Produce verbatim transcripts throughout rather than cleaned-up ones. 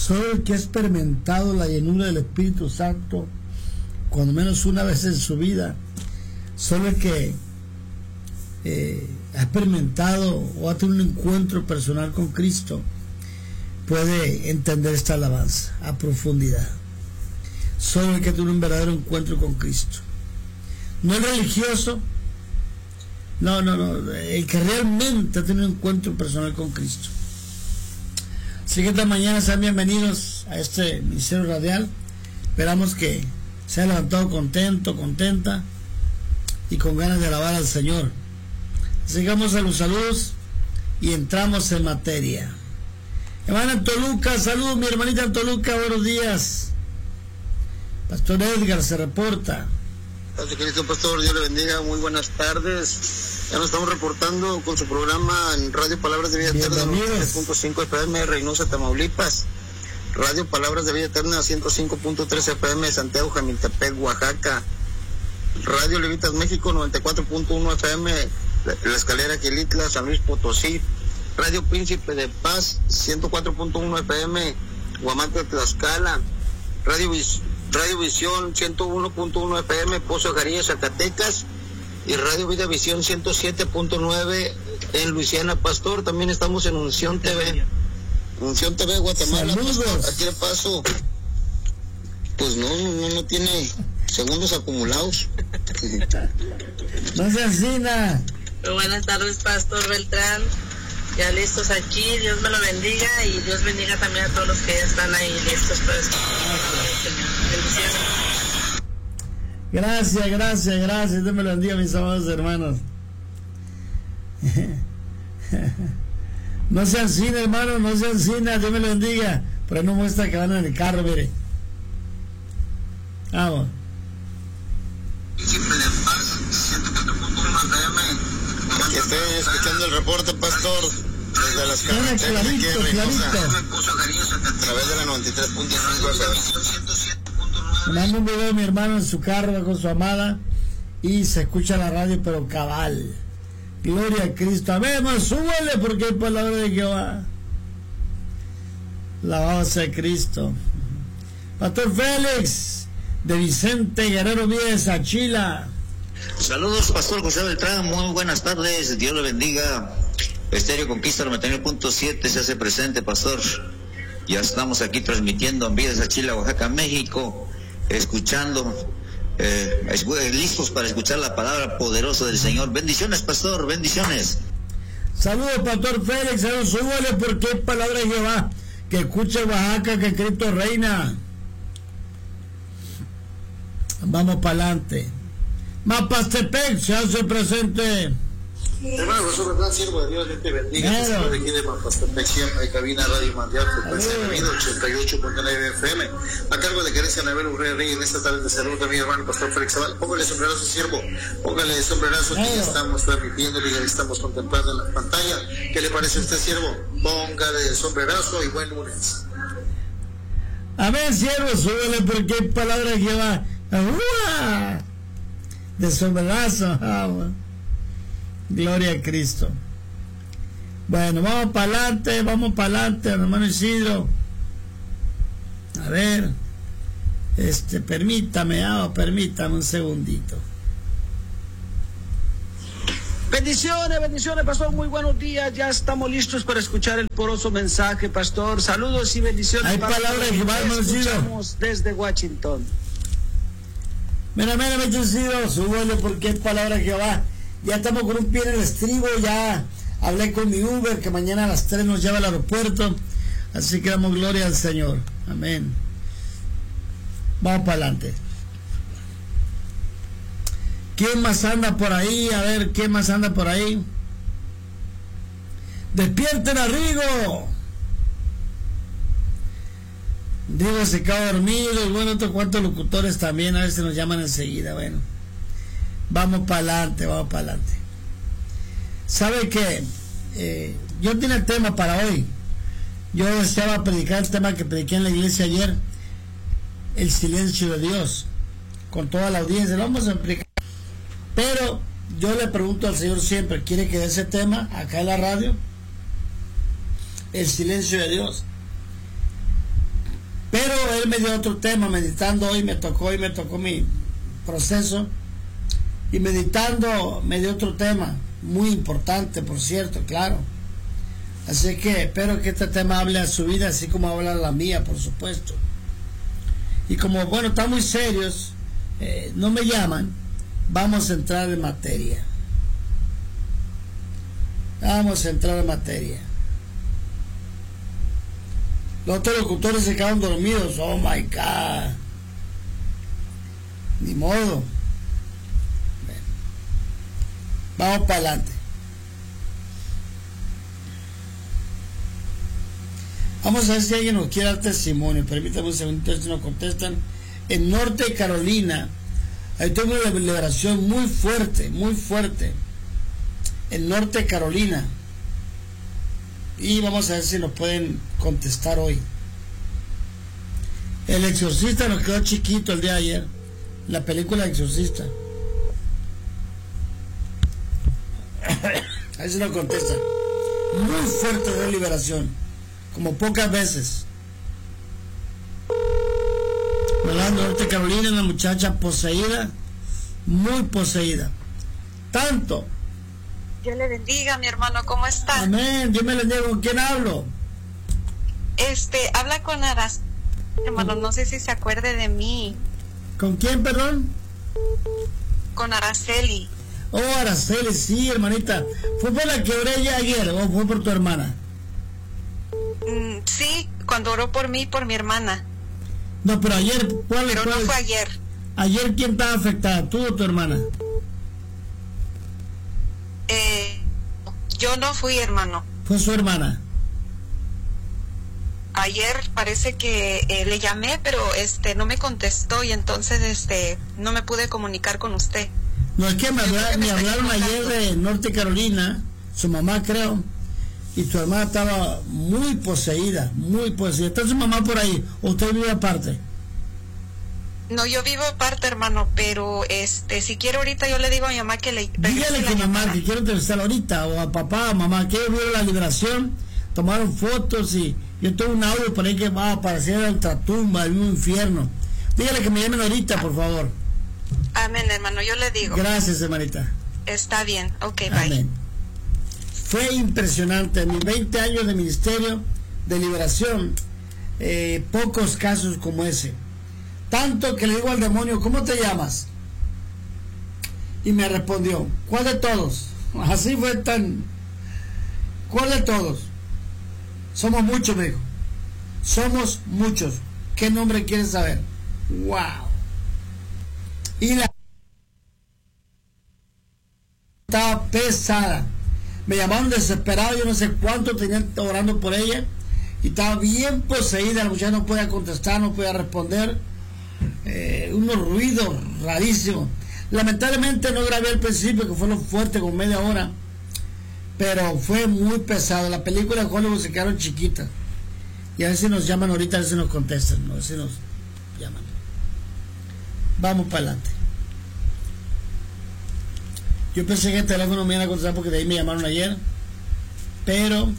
Solo el que ha experimentado la llenura del Espíritu Santo, cuando menos una vez en su vida, solo el que eh, ha experimentado o ha tenido un encuentro personal con Cristo, puede entender esta alabanza a profundidad. Solo el que tiene un verdadero encuentro con Cristo. No el religioso, no, no, no, el que realmente ha tenido un encuentro personal con Cristo. Así que esta mañana sean bienvenidos a este ministerio radial. Esperamos que se haya levantado contento, contenta y con ganas de alabar al Señor. Sigamos a los saludos y entramos en materia. Hermana Toluca, saludos mi hermanita Toluca, buenos días. Pastor Edgar se reporta. Gracias, Cristo, pastor, Dios le bendiga, muy buenas tardes. Ya nos estamos reportando con su programa en Radio Palabras de Vida Eterna, noventa y tres punto cinco F M, Reynosa, Tamaulipas. Radio Palabras de Vida Eterna, ciento cinco punto tres F M, Santiago, Jamiltepec, Oaxaca. Radio Levitas México, noventa y cuatro punto uno F M, La Escalera, Quilitla, San Luis Potosí. Radio Príncipe de Paz, ciento cuatro punto uno F M, Huamantla, Tlaxcala. Radio, Vis Radio Visión, ciento uno punto uno F M, Pozo Jarillas, Zacatecas. Y Radio Vida Visión, ciento siete punto nueve en Luisiana, pastor. También estamos en Unción T V. Unción T V, Guatemala. Pastor, aquí de paso, pues no, no, no tiene segundos acumulados. No se asina. Muy buenas tardes, pastor Beltrán. Ya listos aquí, Dios me lo bendiga y Dios bendiga también a todos los que ya están ahí listos para escuchar. Bendiciones. Gracias, gracias, gracias. Dios me lo bendiga, mis amados hermanos. No sean cine, hermano, no sean cine, Dios me lo bendiga. Pero no muestra que van en el carro, mire. Vamos. Aquí estoy escuchando el reporte, pastor, desde las carreteras aquí en Reynosa, a través de la noventa y tres punto cinco. Me manda un video de mi hermano en su carro con su amada y se escucha la radio, pero cabal. Gloria a Cristo. Amén, más súbele porque hay palabra de Jehová. Alabado sea Cristo. Pastor Félix, de Vicente Guerrero Víez, Achila. Saludos, pastor José Beltrán, muy buenas tardes, Dios le bendiga. Estéreo Conquista noventa y nueve punto siete se hace presente, pastor. Ya estamos aquí transmitiendo en Víez, Achila, Oaxaca, México, escuchando, eh, listos para escuchar la palabra poderosa del Señor. Bendiciones, pastor, bendiciones. Saludos, pastor Félix, saludos, súbale porque es palabra de Jehová, que escuche Oaxaca, que Cristo reina. Vamos para adelante. Mapastepec se hace presente. Hermano, José Beltrán, siervo de Dios, Dios te bendiga. Te saludo de aquí de Mapastepec, siempre, cabina Radio Mundial, frecuencia de vida, ochenta y ocho punto nueve F M. A cargo de Gerencia Navel Urrea Rey, en esta tarde de salud de mi hermano, pastor Félix Zaval. Póngale sombrerazo, siervo. Póngale sombrerazo, que ya estamos transmitiendo y ya estamos contemplando en la pantalla. ¿Qué le parece a este siervo? Póngale sombrerazo y buen lunes. Amén, siervo, súbele porque hay palabra de Jehová. ¡Uah! De sombrerazo. Ah, bueno. Gloria a Cristo. Bueno, vamos para adelante, vamos para adelante, hermano Isidro. A ver, este, permítame, ah, permítame un segundito. Bendiciones, bendiciones, pastor, muy buenos días, ya estamos listos para escuchar el poroso mensaje, pastor. Saludos y bendiciones. Hay palabras de Jehová, hermano Isidro. Escuchamos desde Washington. Mira, mira, me Isidro, súbele porque es palabra de Jehová. Ya estamos con un pie en el estribo, ya hablé con mi Uber que mañana a las tres nos lleva al aeropuerto, así que damos gloria al Señor. Amén. Vamos para adelante. ¿Quién más anda por ahí? A ver, ¿quién más anda por ahí? ¡Despierten a Rigo! Rigo se queda dormido, y bueno, otros cuantos locutores también, a ver si nos llaman enseguida. Bueno, vamos para adelante, vamos para adelante. ¿Sabe qué? Eh, yo tenía el tema para hoy. Yo deseaba predicar el tema que prediqué en la iglesia ayer, el silencio de Dios, con toda la audiencia. Lo vamos a explicar. Pero yo le pregunto al Señor siempre, ¿quiere que dé ese tema acá en la radio? El silencio de Dios. Pero él me dio otro tema, meditando hoy me tocó y me tocó mi proceso. Y meditando me dio otro tema, muy importante, por cierto, claro. Así que espero que este tema hable a su vida, así como habla la mía, por supuesto. Y como, bueno, están muy serios, eh, no me llaman, vamos a entrar en materia. Vamos a entrar en materia. Los otros locutores se quedaron dormidos. Oh my God. Ni modo. Bueno. Vamos para adelante. Vamos a ver si alguien nos quiere dar testimonio. Permítame un segundito si nos contestan. En Norte Carolina, hay toda una liberación muy fuerte, muy fuerte. En Norte Carolina. Y vamos a ver si nos pueden contestar hoy. El Exorcista nos quedó chiquito el día de ayer. La película Exorcista. A ver si nos contestan. Muy fuerte de liberación. Como pocas veces. ¿Verdad? Norte Carolina, una muchacha poseída. Muy poseída. Tanto. Dios le bendiga, mi hermano, ¿cómo está? Amén, Dios me le bendiga. ¿Con quién hablo? Este, habla con Araceli, hermano, no sé si se acuerde de mí. ¿Con quién, perdón? Con Araceli. Oh, Araceli, sí, hermanita. ¿Fue por la que oré ya ayer o fue por tu hermana? Mm, sí, cuando oró por mí y por mi hermana. No, pero ayer, ¿cuál? Pero cuál? no fue ayer. ¿Ayer quién estaba afectada, tú o tu hermana? Eh, yo no fui, hermano. Fue su hermana. Ayer parece que eh, le llamé, pero este no me contestó y entonces este no me pude comunicar con usted. No, es que me, habla, que me me hablaron ayer de Norte Carolina, su mamá creo, y tu hermana estaba muy poseída, muy poseída. ¿Está su mamá por ahí o usted vive aparte? No, yo vivo aparte, hermano, pero este, si quiero ahorita yo le digo a mi mamá que le... Dígale que mamá, llamada. que quiero entrevistar ahorita, o a papá, o mamá, que vieron la liberación, tomaron fotos y yo tengo un audio por ahí que va a aparecer en otra tumba, en un infierno. Dígale que me llamen ahorita, por favor. Amén, hermano, yo le digo. Gracias, hermanita. Está bien, ok, bye. Amén. Fue impresionante, en mis veinte años de ministerio de liberación, eh, pocos casos como ese. Tanto que le digo al demonio, ¿cómo te llamas? Y me respondió, ¿cuál de todos? Así fue tan... ¿Cuál de todos? Somos muchos, me dijo. Somos muchos. ¿Qué nombre quieres saber? ¡Wow! Y la... estaba pesada. Me llamaron desesperado, yo no sé cuánto tenían orando por ella. Y estaba bien poseída, la muchacha no podía contestar, no podía responder. Eh, unos ruidos rarísimos. Lamentablemente no grabé al principio, que fue lo fuerte, con media hora, pero fue muy pesado. La película de Hollywood se quedaron chiquitas. Y a ver si nos llaman ahorita, a ver si nos contestan, a ver si nos llaman. Vamos para adelante. Yo pensé que el teléfono me iba a contestar porque de ahí me llamaron ayer, pero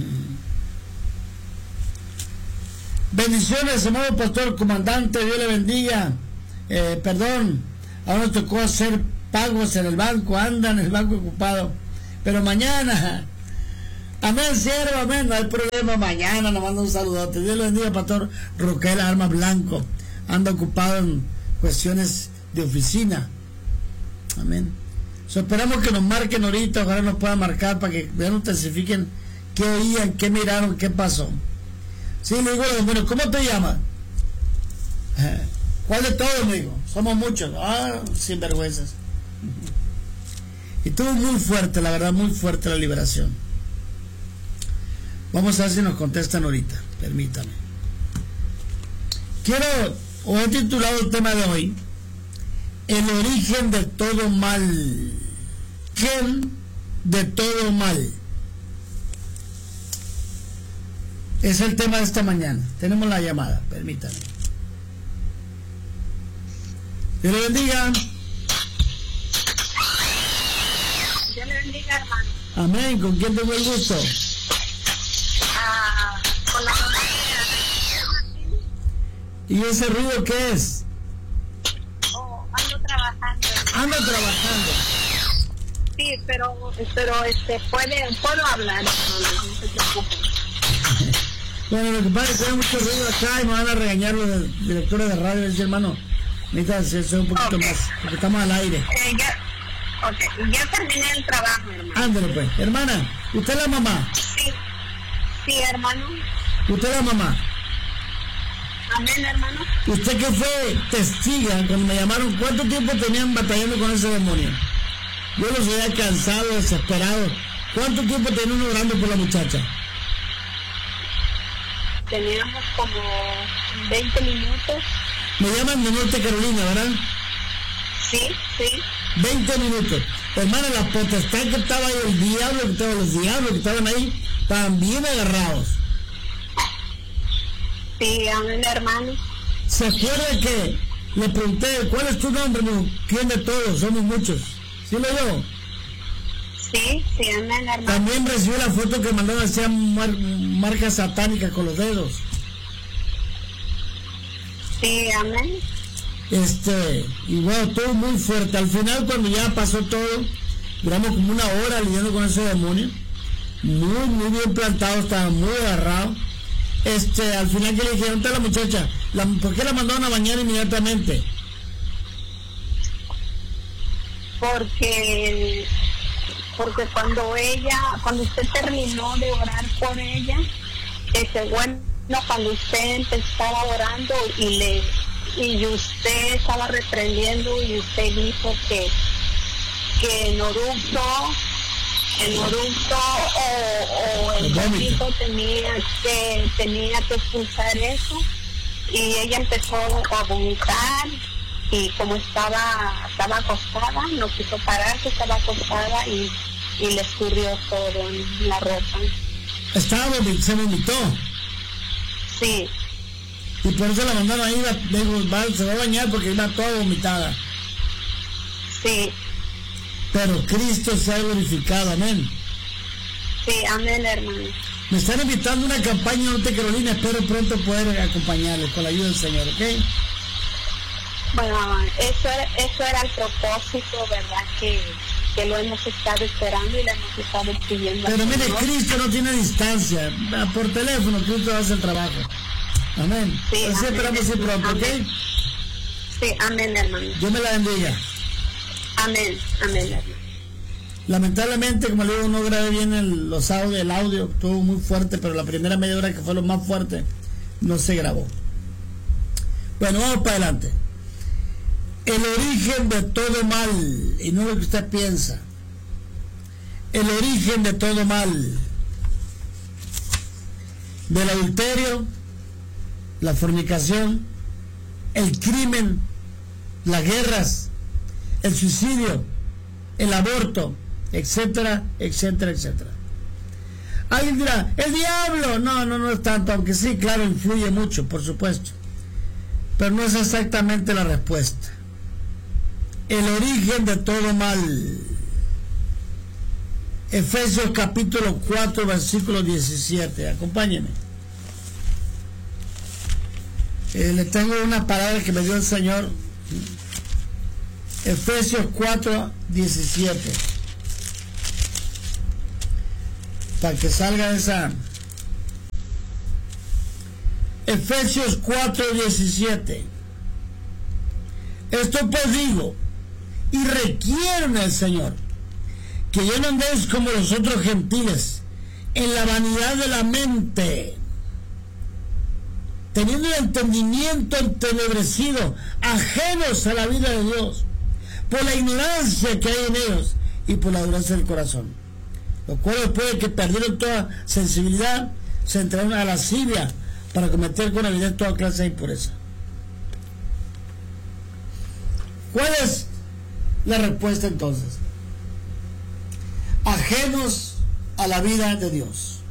bendiciones, amado pastor, comandante, Dios le bendiga. Eh, perdón, ahora nos tocó hacer pagos en el banco, andan en el banco ocupado, pero mañana, amén, siervo, amén, no hay problema, mañana nos manda un saludote. Dios le bendiga, pastor Roquel Arma Blanco, anda ocupado en cuestiones de oficina, amén. So, esperamos que nos marquen ahorita, ojalá nos puedan marcar para que vean, nos testifiquen qué oían, qué miraron, qué pasó. Sí, le digo, bueno, ¿cómo te llamas? Eh, ¿Cuál de todos? Me digo, somos muchos. Ah, sinvergüenzas. Y estuvo muy fuerte, la verdad, muy fuerte la liberación. Vamos a ver si nos contestan ahorita, permítame. Quiero, o he titulado el tema de hoy, el origen de todo mal. ¿Quién de todo mal? Es el tema de esta mañana. Tenemos la llamada, permítanme. Dios le bendiga. Dios le bendiga, hermano. Amén. ¿Con quién tengo el gusto? Ah, con la mamá de ¿Y ese ruido qué es? Oh, ando trabajando. Ando trabajando. Sí, pero, pero este, puede, puedo hablar, no, no se preocupe. Bueno, lo que pasa es que hay mucho ruido acá y me van a regañar los directores de radio. Dice, hermano, necesitas hacer un poquito okay. más, porque estamos al aire. Eh, ya, ok, ya terminé el trabajo, hermano. Ándale pues. Hermana, ¿usted es la mamá? Sí, sí, hermano. ¿Usted es la mamá? Amén, hermano. ¿Usted que fue testiga cuando me llamaron? ¿Cuánto tiempo tenían batallando con ese demonio? Yo los veía cansados, desesperados. ¿Cuánto tiempo tenía uno orando por la muchacha? Teníamos como veinte minutos. Me llaman de Norte Carolina, ¿verdad? Sí, sí. veinte minutos. Hermana, la potestad que estaba ahí, el diablo que estaba, los diablos que estaban ahí, estaban bien agarrados. Sí, amén, hermano. ¿Se acuerda que le pregunté, ¿cuál es tu nombre? Me dijo, ¿quién de todos? Somos muchos. ¿Sí lo yo? Sí, sí, amén, hermano. También recibió la foto que mandaron, hacían mar, marcas satánicas con los dedos. Sí, amén. Este, y bueno, todo muy fuerte. Al final, cuando ya pasó todo, duramos como una hora lidiando con ese demonio. Muy, muy bien plantado, estaba muy agarrado. Este, al final que le dije, ¿dónde está la muchacha? La, ¿Por qué la mandaron a bañar inmediatamente? Porque, porque cuando ella, cuando usted terminó de orar por ella, ese bueno, cuando usted estaba orando y le y usted estaba reprendiendo y usted dijo que que en oructo el oructo o, o el vómito tenía que tenía que expulsar eso, y ella empezó a vomitar, y como estaba estaba acostada, no quiso pararse, estaba acostada y, y le escurrió todo en la ropa. Estaba, se vomitó. Sí. Y por eso la mandaron ahí, digo, va, se va a bañar porque iba toda vomitada. Sí. Pero Cristo se ha glorificado, amén. Sí, amén, hermano. Me están invitando a una campaña en Norte Carolina, espero pronto poder acompañarles con la ayuda del Señor, ¿ok? Bueno, eso era, eso era el propósito, ¿verdad? Que, que lo hemos estado esperando y lo hemos estado pidiendo. Pero mire, Cristo no tiene distancia. Por teléfono, Cristo hace el trabajo. Amén. Sí, Así amén, esperamos ir pronto, ¿ok? Sí, amén, hermano. Dios me la bendiga. Amén, amén, hermano. Lamentablemente, como le digo, no grabé bien el, los audio, el audio, estuvo muy fuerte, pero la primera media hora, que fue lo más fuerte, no se grabó. Bueno, vamos para adelante. El origen de todo mal, y no lo que usted piensa. El origen de todo mal. Del adulterio, la fornicación, el crimen, las guerras, el suicidio, el aborto, etcétera, etcétera, etcétera. Alguien dirá, el diablo. No, no, no es tanto, aunque sí, claro, influye mucho, por supuesto. Pero no es exactamente la respuesta. El origen de todo mal. Efesios capítulo cuatro, versículo diecisiete. Acompáñenme. Eh, le tengo una palabra que me dio el Señor. Efesios cuatro, diecisiete. Para que salga esa. Efesios cuatro, diecisiete. Esto pues digo, y requieren al Señor, que ya no andéis como los otros gentiles, en la vanidad de la mente, teniendo el entendimiento entenebrecido, ajenos a la vida de Dios, por la ignorancia que hay en ellos y por la dureza del corazón, lo cual después de que perdieron toda sensibilidad, se entregaron a la lascivia para cometer con evidencia toda clase de impureza. ¿Cuál es la respuesta entonces? Ajenos a la vida de Dios.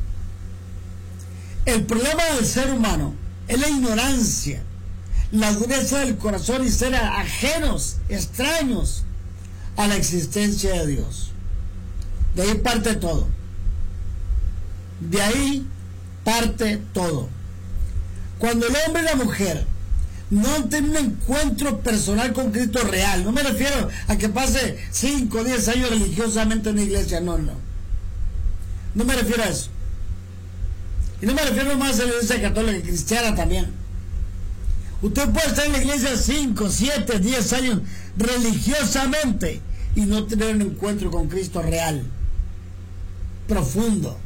El problema del ser humano es la ignorancia, la dureza del corazón y ser ajenos, extraños a la existencia de Dios. De ahí parte todo. De ahí parte todo. Cuando el hombre y la mujer no tienen un encuentro personal con Cristo real, no me refiero a que pase cinco o diez años religiosamente en una iglesia, no, no. No me refiero a eso. Y no me refiero más a la iglesia católica y cristiana también. Usted puede estar en la iglesia cinco, siete, diez años religiosamente y no tener un encuentro con Cristo real, profundo.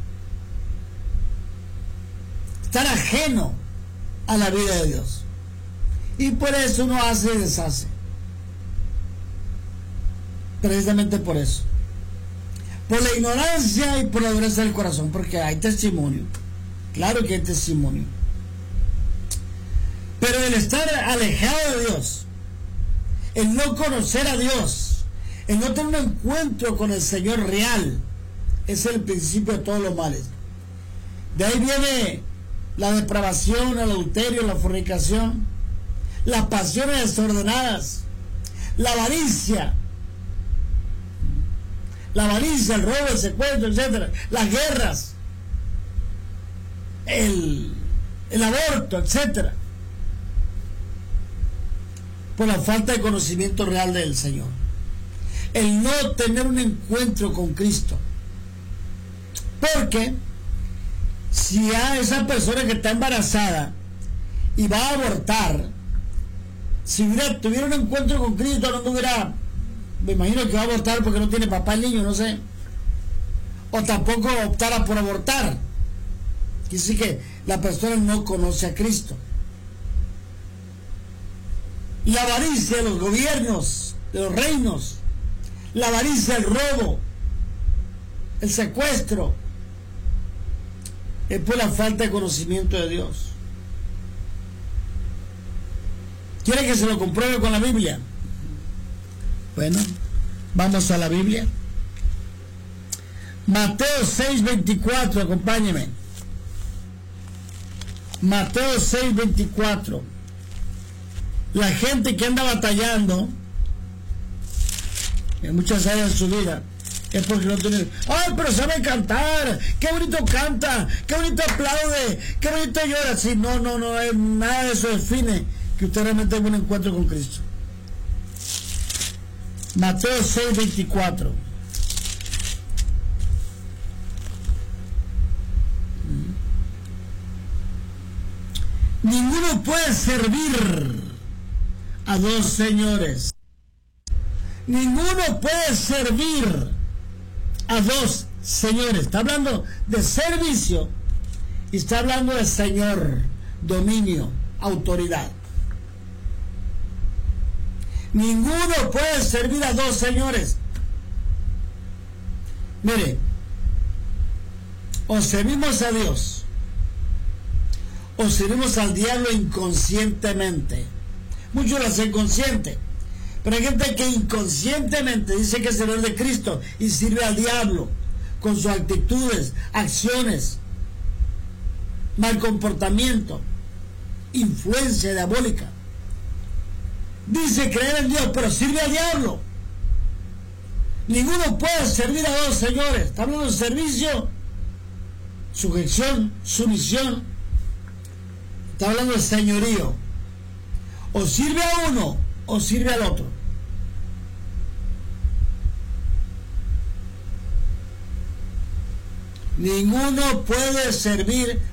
Estar ajeno a la vida de Dios. Y por eso uno hace y deshace. Precisamente por eso. Por la ignorancia y por la dureza del corazón, porque hay testimonio. Claro que hay testimonio. Pero el estar alejado de Dios, el no conocer a Dios, el no tener un encuentro con el Señor real, es el principio de todos los males. De ahí viene la depravación, el adulterio, la fornicación, las pasiones desordenadas, la avaricia, la avaricia, el robo, el secuestro, etcétera, las guerras, el, el aborto, etcétera, por la falta de conocimiento real del Señor. El no tener un encuentro con Cristo. Porque si a esa persona que está embarazada y va a abortar, si hubiera, tuviera un encuentro con Cristo, no hubiera, me imagino que va a abortar porque no tiene papá el niño, no sé, o tampoco optara por abortar. Quiere decir que la persona no conoce a Cristo. La avaricia de los gobiernos, de los reinos, la avaricia, el robo, el secuestro, es por la falta de conocimiento de Dios. ¿Quiere que se lo compruebe con la Biblia? Bueno, vamos a la Biblia. Mateo seis veinticuatro, acompáñeme. Mateo seis veinticuatro. La gente que anda batallando en muchas áreas de su vida es porque no tiene... ¡Ay, pero sabe cantar! ¡Qué bonito canta! ¡Qué bonito aplaude! ¡Qué bonito llora! Sí, no, no, no, es, nada de eso define que usted realmente tenga un encuentro con Cristo. Mateo seis veinticuatro. Ninguno puede servir a dos señores. Ninguno puede servir a dos señores. Está hablando de servicio y está hablando de señor, dominio, autoridad. Ninguno puede servir a dos señores. Mire, o servimos a Dios o servimos al diablo inconscientemente. Muchos lo hacen consciente, pero hay gente que inconscientemente dice que es servidor de Cristo y sirve al diablo con sus actitudes, acciones, mal comportamiento, influencia diabólica. Dice creer en Dios, pero sirve al diablo. Ninguno puede servir a dos señores. Está hablando de servicio, sujeción, sumisión. Está hablando de señorío. O sirve a uno o sirve al otro. Ninguno puede servir